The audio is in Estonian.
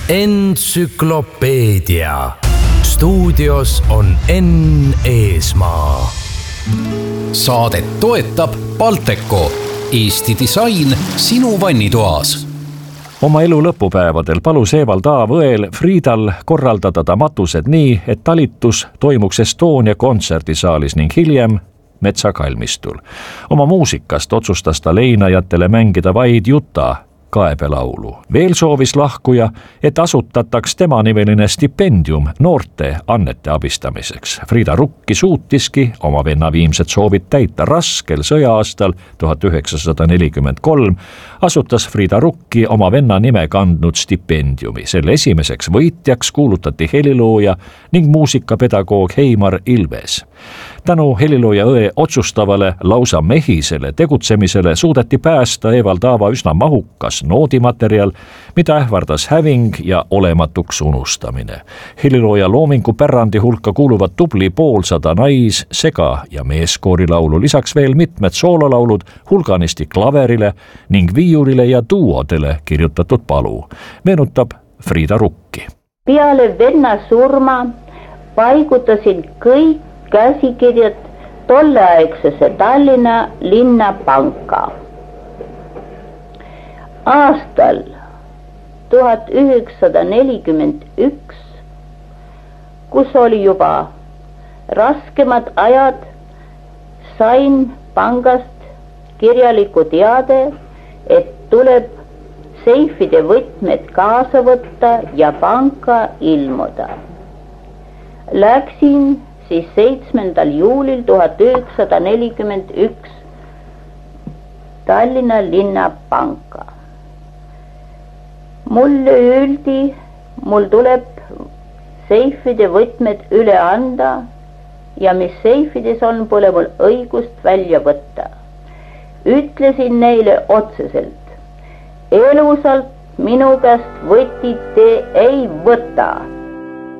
Entsüklopeedia. Stuudios on Enn Eesmaa. Saadet toetab Balteco, Eesti disain sinu vannitoas. Oma elu lõpupäevadel palus Evald Aavõel Friedal korraldada ta matused nii, et talitus toimuks Estonia kontserdisaalis ning hiljem Metsakalmistul. Oma muusikast otsustas ta leinajatele mängida vaid Juta kaebelaulu. Veel soovis lahkuja, et asutataks tema nimeline stipendium noorte annete abistamiseks. Frida Rukki suutiski oma venna viimsed soovid täita. Raskel sõja-aastal 1943 asutas Frida Rukki oma venna nime kandnud stipendiumi. Selle esimeseks võitjaks kuulutati helilooja ning muusikapedagoog Heimar Ilves. Tänu helilooja õe otsustavale lausa mehisele tegutsemisele suudeti päästa Evald Aava üsna mahukas noodimaterjal, mida ähvardas häving ja olematuks unustamine. Helilooja loomingu pärandi hulka kuuluvad tubli poolsada nais-, sega- ja meeskoorilaulu, lisaks veel mitmed soololaulud, hulganisti klaverile ning viiulile ja duodele kirjutatud palu. Meenutab Frida Rukki. Peale venna surma paigutasin kõik käsikirjad tolleaegsesse Tallinna linnapanka. Aastal 1941, kus oli juba raskemad ajad, sain pangast kirjaliku teade, et tuleb seifide võtmed kaasa võtta ja panka ilmuda. Läksin siis 7. juulil 1941 Tallinna linnapanka. Mulle öeldi, mul tuleb seifide võtmed üle anda ja mis seifides on, pole mul õigust välja võtta. Ütlesin neile otseselt, elusalt minu käest võtid te ei võta.